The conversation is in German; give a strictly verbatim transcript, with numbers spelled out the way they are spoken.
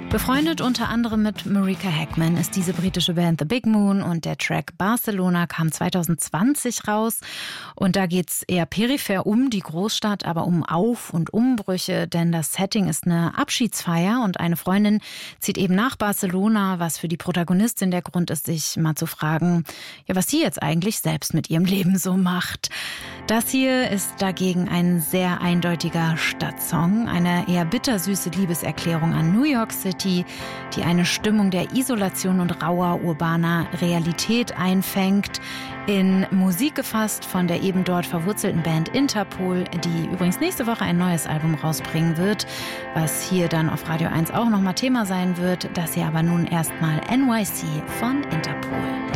Befreundet unter anderem mit Marika Hackman ist diese britische Band The Big Moon und der Track Barcelona kam zwanzig zwanzig raus. Und da geht's eher peripher um die Großstadt, aber um Auf- und Umbrüche, denn das Setting ist eine Abschiedsfeier und eine Freundin zieht eben nach Barcelona, was für die Protagonistin der Grund ist, sich mal zu fragen, ja, was sie jetzt eigentlich selbst mit ihrem Leben so macht. Das hier ist dagegen ein sehr eindeutiger Stadtsong, eine eher bittersüße Liebeserklärung an New York City, die eine Stimmung der Isolation und rauer urbaner Realität einfängt. In Musik gefasst von der eben dort verwurzelten Band Interpol, die übrigens nächste Woche ein neues Album rausbringen wird, was hier dann auf Radio eins auch nochmal Thema sein wird. Das hier aber nun erstmal N Y C von Interpol.